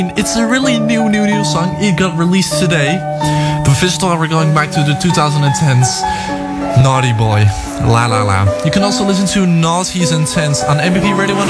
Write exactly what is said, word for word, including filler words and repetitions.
It's a really new, new, new song. It got released today. But first of all, we're going back to the twenty tens. Naughty Boy. La La La. You can also listen to Naughty's Intense on M B P Radio one